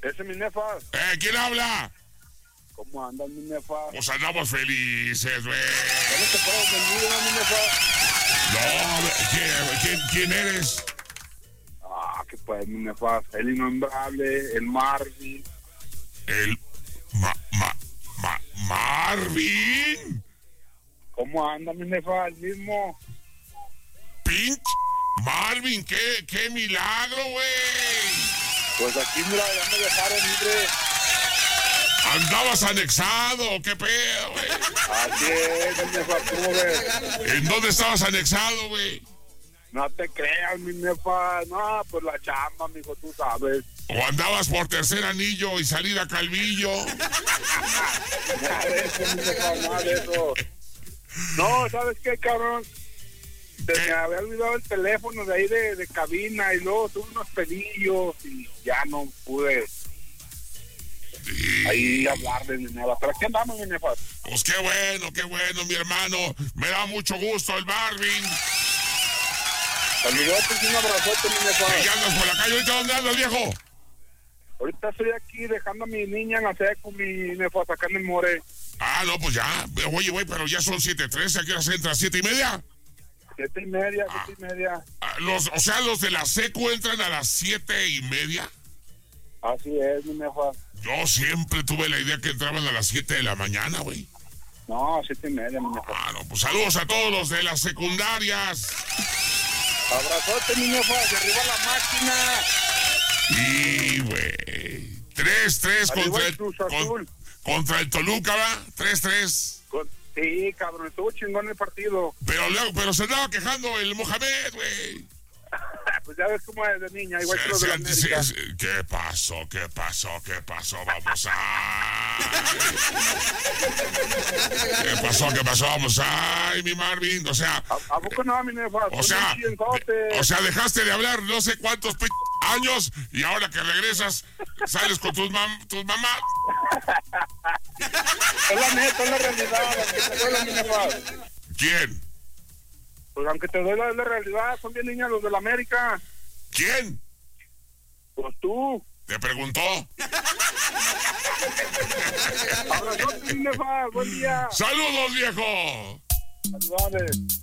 Ese es mi nefa. ¿Quién habla? ¿Cómo andas, mi nefa? Pues andamos felices, güey. ¿Cómo te puedes venir, mi nefa? No, ¿quién eres? Que pues, mi nefa. El innombrable, el Marvin. El Marvin. ¿Cómo anda, mi nefa? El mismo. Pinch Marvin, qué milagro, güey. Pues aquí, mira, ya me dejaron libre. ¿Andabas anexado? ¿Qué pedo, güey? Así es, mi nefa, ¿cómo ves? ¿En dónde estabas anexado, güey? No te creas, mi nefa. No, pues la chamba, mijo, tú sabes. ¿O andabas por tercer anillo y salida Calvillo? Nada de eso, mi nefa, nada de eso. No, ¿sabes qué, cabrón? Se me había olvidado el teléfono de ahí de cabina y luego tuve unos pedillos y ya no pude ahí hablar de mi nefa. ¿Pero qué andamos, mi nefa? Pues qué bueno, mi hermano. Me da mucho gusto el Marvin. Saludos y un abrazote, mi nefa. ¿Y andas por la calle? ¿Ahorita dónde andas, viejo? Ahorita estoy aquí dejando a mi niña en la seco, mi nefa, sacando el more. Ah, no, pues ya. Oye, güey, pero ya son 7:13. ¿A qué hora se entra? ¿7:30? 7:30. Los de la secu entran a las 7:30. Así es, mi nefa. Yo siempre tuve la idea que entraban a las 7 de la mañana, güey. No, 7:30, mi nefa. Ah, no, pues saludos a todos los de las secundarias. Abrazote, mi nefa, de arriba la máquina. Y, güey. 3-3 contra el Toluca, ¿va? 3-3. Sí, cabrón, estuvo chingón el partido. Pero se andaba quejando el Mohamed, güey. Pues ya ves cómo es de niña, igual que los de la América. ¿Qué pasó? Vamos a... ¿Qué pasó? Vamos a... Ay, mi Marvin, o sea... ¿A poco no, mi nefa? O sea, dejaste de hablar no sé cuántos años y ahora que regresas sales con tus mamás. Es la neta, es la realidad, aunque te duela, mi nefa. ¿Quién? Pues aunque te duela, es la realidad, son bien niñas los de la América. ¿Quién? Pues tú. ¿Te preguntó? Abrazote, mi nefa, buen día. ¡Saludos, viejo! Saludos.